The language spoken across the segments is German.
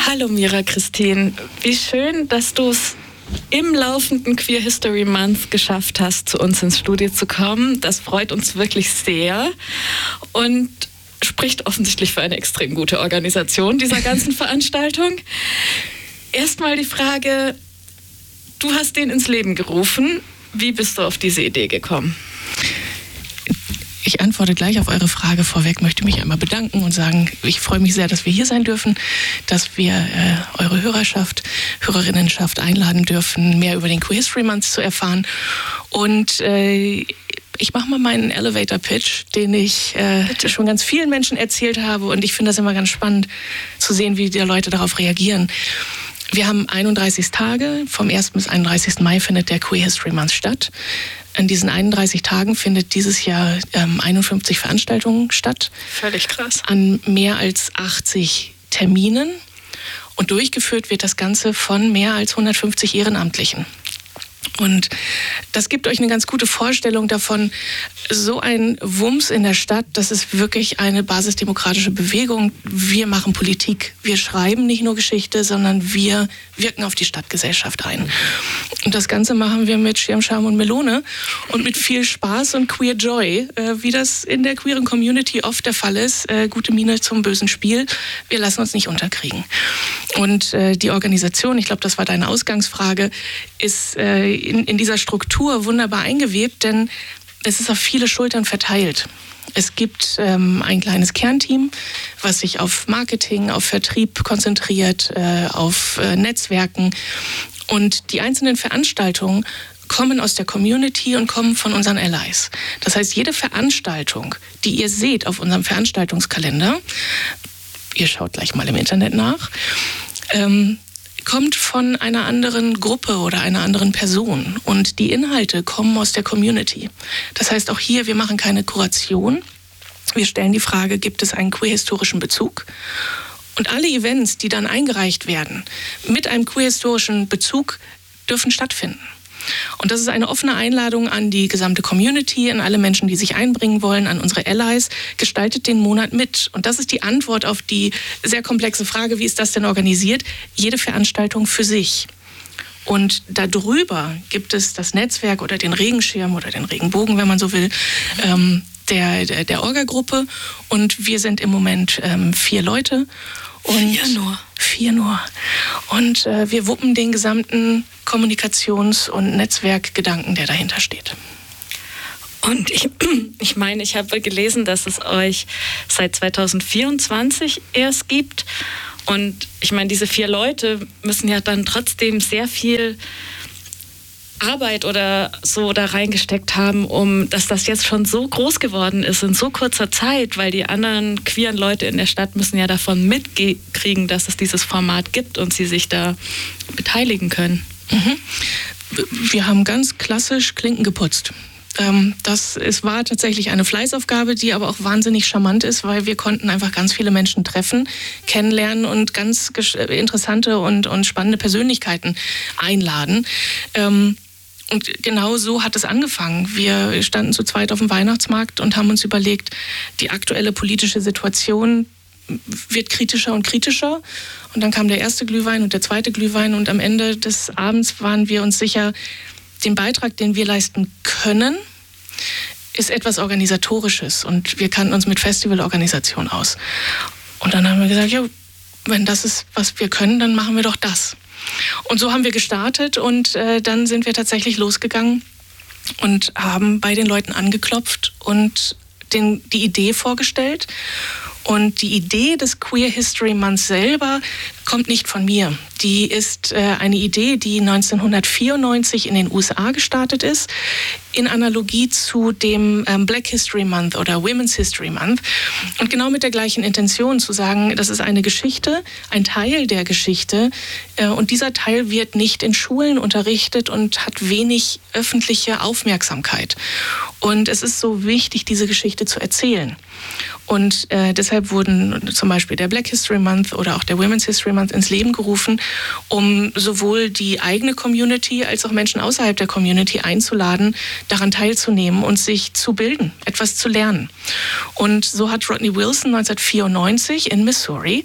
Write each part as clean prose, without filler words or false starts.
Hallo Mira Christine, wie schön, dass du es im laufenden Queer History Month geschafft hast, zu uns ins Studio zu kommen. Das freut uns wirklich sehr und spricht offensichtlich für eine extrem gute Organisation dieser ganzen Veranstaltung. Erstmal die Frage, du hast den ins Leben gerufen. Wie bist du auf diese Idee gekommen? Ich antworte gleich auf eure Frage vorweg, möchte mich einmal bedanken und sagen, ich freue mich sehr, dass wir hier sein dürfen, dass wir eure Hörerinnenschaft einladen dürfen, mehr über den Queer History Month zu erfahren. Und ich mache mal meinen Elevator-Pitch, den ich schon ganz vielen Menschen erzählt habe. Und ich finde das immer ganz spannend zu sehen, wie die Leute darauf reagieren. Wir haben 31 Tage, vom 1. bis 31. Mai findet der Queer History Month statt. An diesen 31 Tagen findet dieses Jahr 51 Veranstaltungen statt. Völlig krass. An mehr als 80 Terminen. Und durchgeführt wird das Ganze von mehr als 150 Ehrenamtlichen. Und das gibt euch eine ganz gute Vorstellung davon, so ein Wumms in der Stadt, das ist wirklich eine basisdemokratische Bewegung. Wir machen Politik. Wir schreiben nicht nur Geschichte, sondern wir wirken auf die Stadtgesellschaft ein. Und das Ganze machen wir mit Schirm, Charme und Melone und mit viel Spaß und Queer Joy, wie das in der queeren Community oft der Fall ist. Gute Miene zum bösen Spiel. Wir lassen uns nicht unterkriegen. Und die Organisation, ich glaube, das war deine Ausgangsfrage, ist in dieser Struktur wunderbar eingewebt, denn es ist auf viele Schultern verteilt. Es gibt ein kleines Kernteam, was sich auf Marketing, auf Vertrieb konzentriert, auf Netzwerken. Und die einzelnen Veranstaltungen kommen aus der Community und kommen von unseren Allies. Das heißt, jede Veranstaltung, die ihr seht auf unserem Veranstaltungskalender, ihr schaut gleich mal im Internet nach, kommt von einer anderen Gruppe oder einer anderen Person. Und die Inhalte kommen aus der Community. Das heißt, auch hier, wir machen keine Kuration. Wir stellen die Frage, gibt es einen queer-historischen Bezug? Und alle Events, die dann eingereicht werden, mit einem queer-historischen Bezug, dürfen stattfinden. Und das ist eine offene Einladung an die gesamte Community, an alle Menschen, die sich einbringen wollen, an unsere Allies. Gestaltet den Monat mit. Und das ist die Antwort auf die sehr komplexe Frage, wie ist das denn organisiert? Jede Veranstaltung für sich. Und darüber gibt es das Netzwerk oder den Regenschirm oder den Regenbogen, wenn man so will, der Orga-Gruppe. Und wir sind im Moment 4 Leute. Und 4 nur. Und wir wuppen den gesamten Kommunikations- und Netzwerkgedanken, der dahinter steht. Und ich meine, ich habe gelesen, dass es euch seit 2024 erst gibt. Und ich meine, diese 4 Leute müssen ja dann trotzdem sehr viel Arbeit oder so da reingesteckt haben, dass das jetzt schon so groß geworden ist in so kurzer Zeit, weil die anderen queeren Leute in der Stadt müssen ja davon mitkriegen, dass es dieses Format gibt und sie sich da beteiligen können. Wir haben ganz klassisch Klinken geputzt. Es war tatsächlich eine Fleißaufgabe, die aber auch wahnsinnig charmant ist, weil wir konnten einfach ganz viele Menschen treffen, kennenlernen und ganz interessante und spannende Persönlichkeiten einladen. Und genau so hat es angefangen. Wir standen zu zweit auf dem Weihnachtsmarkt und haben uns überlegt, die aktuelle politische Situation wird kritischer und kritischer. Und dann kam der erste Glühwein und der zweite Glühwein. Und am Ende des Abends waren wir uns sicher, den Beitrag, den wir leisten können, ist etwas Organisatorisches. Und wir kannten uns mit Festivalorganisation aus. Und dann haben wir gesagt, ja, wenn das ist, was wir können, dann machen wir doch das. Und so haben wir gestartet und dann sind wir tatsächlich losgegangen und haben bei den Leuten angeklopft und die Idee vorgestellt. Und die Idee des Queer History Month selber kommt nicht von mir. Die ist eine Idee, die 1994 in den USA gestartet ist, in Analogie zu dem Black History Month oder Women's History Month. Und genau mit der gleichen Intention zu sagen, das ist eine Geschichte, ein Teil der Geschichte. Und dieser Teil wird nicht in Schulen unterrichtet und hat wenig öffentliche Aufmerksamkeit. Und es ist so wichtig, diese Geschichte zu erzählen. Und deshalb wurden zum Beispiel der Black History Month oder auch der Women's History Month ins Leben gerufen, um sowohl die eigene Community als auch Menschen außerhalb der Community einzuladen, daran teilzunehmen und sich zu bilden, etwas zu lernen. Und so hat Rodney Wilson 1994 in Missouri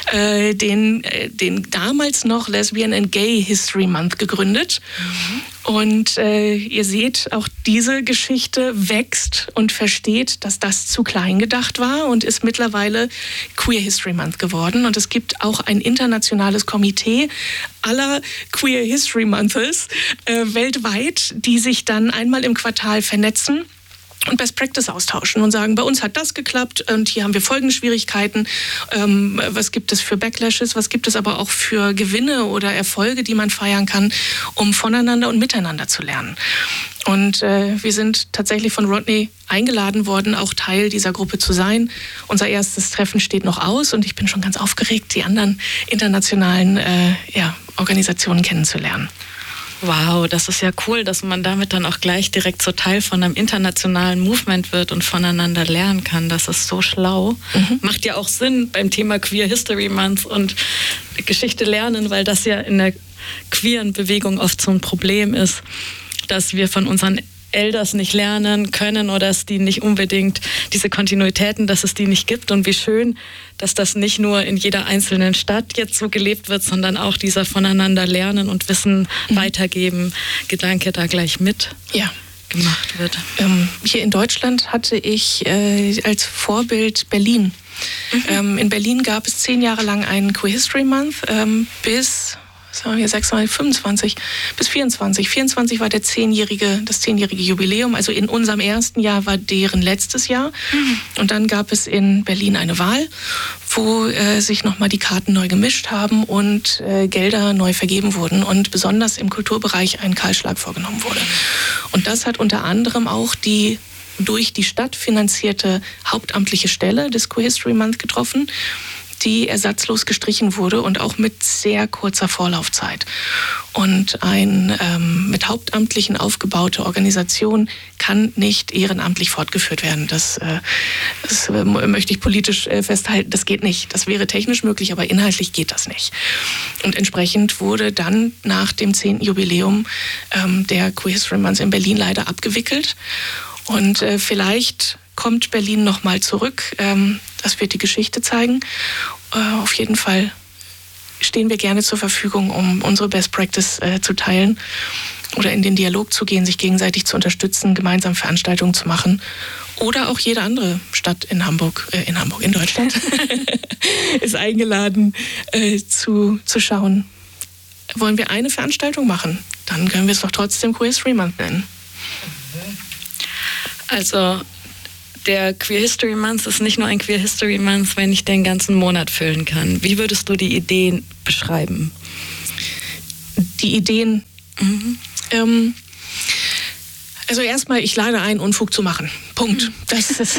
den damals noch Lesbian and Gay History Month gegründet. Und ihr seht, auch diese Geschichte wächst und versteht, dass das zu klein gedacht war und ist mittlerweile Queer History Month geworden. Und es gibt auch ein internationales Komitee aller Queer History Months weltweit, die sich dann einmal im Quartal vernetzen und Best Practice austauschen und sagen, bei uns hat das geklappt und hier haben wir folgende Schwierigkeiten. Was gibt es für Backlashes, was gibt es aber auch für Gewinne oder Erfolge, die man feiern kann, um voneinander und miteinander zu lernen. Und wir sind tatsächlich von Rodney eingeladen worden, auch Teil dieser Gruppe zu sein. Unser erstes Treffen steht noch aus und ich bin schon ganz aufgeregt, die anderen internationalen Organisationen kennenzulernen. Wow, das ist ja cool, dass man damit dann auch gleich direkt so Teil von einem internationalen Movement wird und voneinander lernen kann. Das ist so schlau. Macht ja auch Sinn beim Thema Queer History Month und Geschichte lernen, weil das ja in der queeren Bewegung oft so ein Problem ist, dass wir von unseren Elders nicht lernen können oder dass die nicht unbedingt diese Kontinuitäten, dass es die nicht gibt. Und wie schön, dass das nicht nur in jeder einzelnen Stadt jetzt so gelebt wird, sondern auch dieser voneinander lernen und Wissen weitergeben, Gedanke da gleich mit gemacht wird. Hier in Deutschland hatte ich als Vorbild Berlin. In Berlin gab es 10 Jahre lang einen Queer History Month bis... 25 bis 24. 24 war das 10-jährige Jubiläum. Also in unserem ersten Jahr war deren letztes Jahr. Und dann gab es in Berlin eine Wahl, wo sich nochmal die Karten neu gemischt haben und Gelder neu vergeben wurden und besonders im Kulturbereich ein Kahlschlag vorgenommen wurde. Und das hat unter anderem auch die durch die Stadt finanzierte hauptamtliche Stelle des Queer History Month getroffen, die ersatzlos gestrichen wurde und auch mit sehr kurzer Vorlaufzeit. Und eine mit Hauptamtlichen aufgebaute Organisation kann nicht ehrenamtlich fortgeführt werden. Das möchte ich politisch festhalten. Das geht nicht. Das wäre technisch möglich, aber inhaltlich geht das nicht. Und entsprechend wurde dann nach dem 10. Jubiläum der Queer History Month in Berlin leider abgewickelt. Und vielleicht kommt Berlin nochmal zurück. Das wird die Geschichte zeigen. Auf jeden Fall stehen wir gerne zur Verfügung, um unsere Best Practice zu teilen oder in den Dialog zu gehen, sich gegenseitig zu unterstützen, gemeinsam Veranstaltungen zu machen. Oder auch jede andere Stadt in Deutschland, ist eingeladen zu schauen. Wollen wir eine Veranstaltung machen? Dann können wir es doch trotzdem Queer History Month nennen. Also der Queer History Month ist nicht nur ein Queer History Month, wenn ich den ganzen Monat füllen kann. Wie würdest du die Ideen beschreiben? Die Ideen? Also erstmal, ich lade ein, Unfug zu machen. Punkt. Das ist,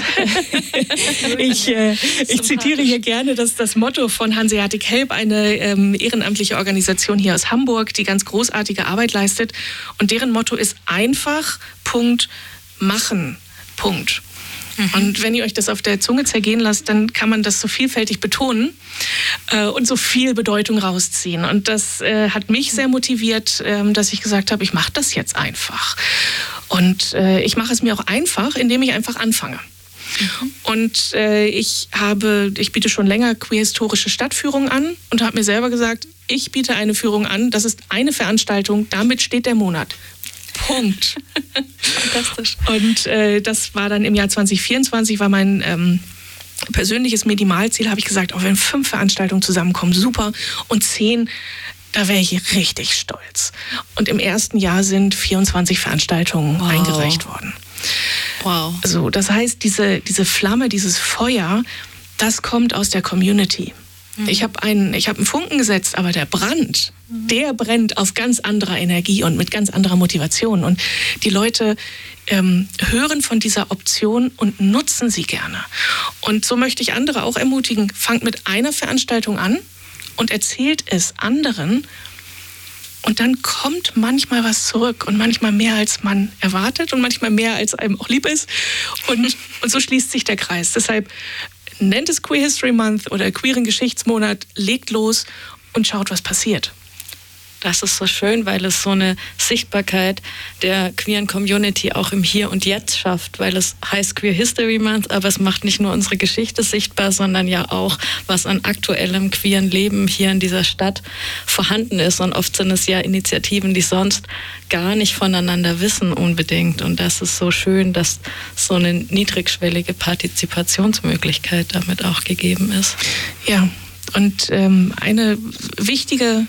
ich zitiere hier gerne das Motto von Hanseatic Help, eine ehrenamtliche Organisation hier aus Hamburg, die ganz großartige Arbeit leistet. Und deren Motto ist einfach, Punkt, machen, Punkt. Und wenn ihr euch das auf der Zunge zergehen lasst, dann kann man das so vielfältig betonen und so viel Bedeutung rausziehen. Und das hat mich sehr motiviert, dass ich gesagt habe, ich mache das jetzt einfach. Und ich mache es mir auch einfach, indem ich einfach anfange. Und ich biete schon länger queer-historische Stadtführungen an und habe mir selber gesagt, ich biete eine Führung an, das ist eine Veranstaltung, damit steht der Monat. Punkt. Fantastisch. Und das war dann im Jahr 2024, war mein persönliches Minimalziel, habe ich gesagt, auch wenn 5 Veranstaltungen zusammenkommen, super. Und 10, da wäre ich richtig stolz. Und im ersten Jahr sind 24 Veranstaltungen eingereicht worden. Wow. So, das heißt, diese Flamme, dieses Feuer, das kommt aus der Community. Ich habe einen Funken gesetzt, aber der Brand, der brennt auf ganz anderer Energie und mit ganz anderer Motivation. Und die Leute hören von dieser Option und nutzen sie gerne. Und so möchte ich andere auch ermutigen, fangt mit einer Veranstaltung an und erzählt es anderen. Und dann kommt manchmal was zurück und manchmal mehr, als man erwartet und manchmal mehr, als einem auch lieb ist. Und so schließt sich der Kreis. Deshalb nennt es Queer History Month oder Queeren Geschichtsmonat, legt los und schaut, was passiert. das ist so schön, weil es so eine Sichtbarkeit der queeren Community auch im Hier und Jetzt schafft, weil es heißt Queer History Month, aber es macht nicht nur unsere Geschichte sichtbar, sondern ja auch, was an aktuellem queeren Leben hier in dieser Stadt vorhanden ist. Und oft sind es ja Initiativen, die sonst gar nicht voneinander wissen unbedingt. Und das ist so schön, dass so eine niedrigschwellige Partizipationsmöglichkeit damit auch gegeben ist. Ja, und eine wichtige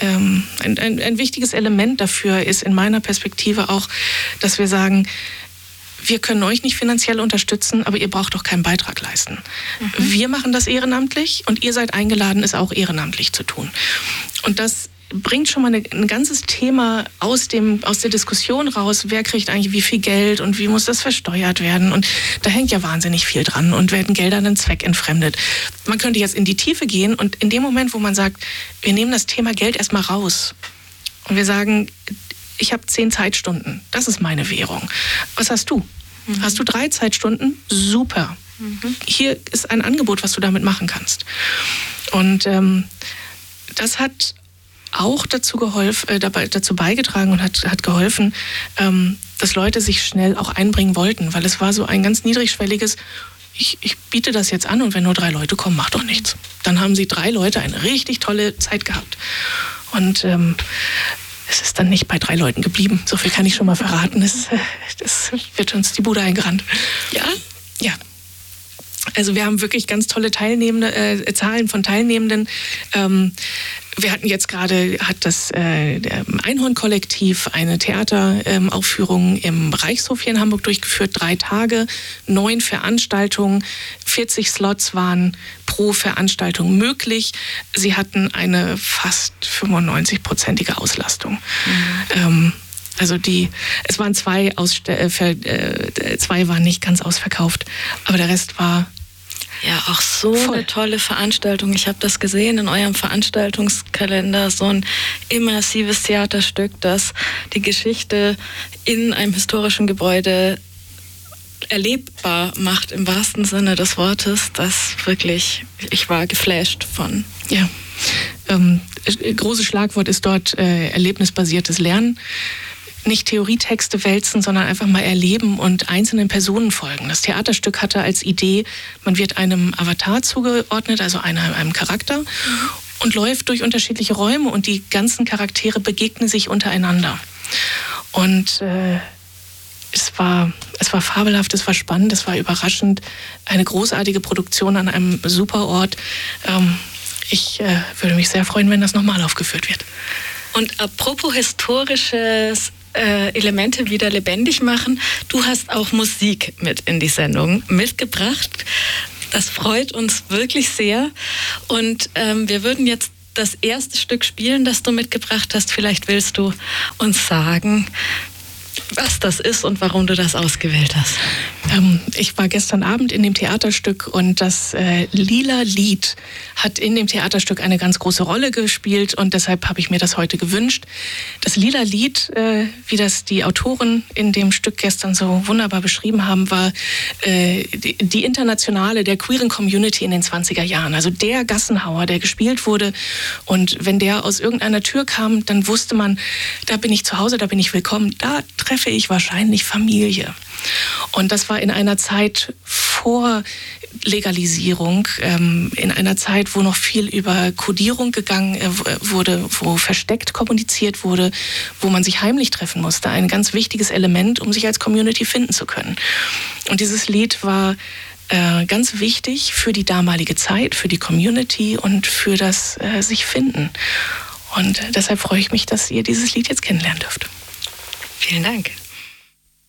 ein wichtiges Element dafür ist in meiner Perspektive auch, dass wir sagen, wir können euch nicht finanziell unterstützen, aber ihr braucht doch keinen Beitrag leisten. Wir machen das ehrenamtlich und ihr seid eingeladen, es auch ehrenamtlich zu tun. Und das bringt schon mal ein ganzes Thema aus der Diskussion raus, wer kriegt eigentlich wie viel Geld und wie muss das versteuert werden. Und da hängt ja wahnsinnig viel dran und werden Gelder dann zweckentfremdet. Man könnte jetzt in die Tiefe gehen und in dem Moment, wo man sagt, wir nehmen das Thema Geld erstmal raus und wir sagen, ich habe 10 Zeitstunden, das ist meine Währung. Was hast du? Hast du 3 Zeitstunden? Super. Hier ist ein Angebot, was du damit machen kannst. Und das hat auch dazu beigetragen und hat geholfen, dass Leute sich schnell auch einbringen wollten, weil es war so ein ganz niedrigschwelliges, ich biete das jetzt an und wenn nur 3 Leute kommen, macht doch nichts. Dann haben sie 3 Leute eine richtig tolle Zeit gehabt. Und es ist dann nicht bei 3 Leuten geblieben, so viel kann ich schon mal verraten, das wird uns die Bude eingerannt. Ja? Ja. Also wir haben wirklich ganz tolle Zahlen von Teilnehmenden. Wir hatten jetzt gerade, hat das Einhorn-Kollektiv eine Theateraufführung im Reichshof hier in Hamburg durchgeführt, 3 Tage, 9 Veranstaltungen, 40 Slots waren pro Veranstaltung möglich. Sie hatten eine fast 95-prozentige Auslastung. Also es waren 2 waren nicht ganz ausverkauft, aber der Rest war ja auch so voll. Eine tolle Veranstaltung. Ich habe das gesehen in eurem Veranstaltungskalender, so ein immersives Theaterstück, das die Geschichte in einem historischen Gebäude erlebbar macht, im wahrsten Sinne des Wortes. Das wirklich, ich war geflasht von. Ja, großes Schlagwort ist dort erlebnisbasiertes Lernen. Nicht Theorietexte wälzen, sondern einfach mal erleben und einzelnen Personen folgen. Das Theaterstück hatte als Idee, man wird einem Avatar zugeordnet, also einem Charakter, und läuft durch unterschiedliche Räume und die ganzen Charaktere begegnen sich untereinander. Und es war fabelhaft, es war spannend, es war überraschend. Eine großartige Produktion an einem super Ort. Ich würde mich sehr freuen, wenn das nochmal aufgeführt wird. Und apropos historisches Elemente wieder lebendig machen, du hast auch Musik mit in die Sendung mitgebracht. Das freut uns wirklich sehr. Und wir würden jetzt das erste Stück spielen, das du mitgebracht hast. Vielleicht willst du uns sagen, was das ist und warum du das ausgewählt hast. Ich war gestern Abend in dem Theaterstück und das Lila Lied hat in dem Theaterstück eine ganz große Rolle gespielt und deshalb habe ich mir das heute gewünscht. Das Lila Lied, wie das die Autoren in dem Stück gestern so wunderbar beschrieben haben, war die Internationale der queeren Community in den 20er Jahren. Also der Gassenhauer, der gespielt wurde, und wenn der aus irgendeiner Tür kam, dann wusste man, da bin ich zu Hause, da bin ich willkommen, da treffe ich wahrscheinlich Familie. Und das war in einer Zeit vor Legalisierung, in einer Zeit, wo noch viel über Kodierung gegangen wurde, wo versteckt kommuniziert wurde, wo man sich heimlich treffen musste. Ein ganz wichtiges Element, um sich als Community finden zu können. Und dieses Lied war ganz wichtig für die damalige Zeit, für die Community und für das sich finden. Und deshalb freue ich mich, dass ihr dieses Lied jetzt kennenlernen dürft. Vielen Dank.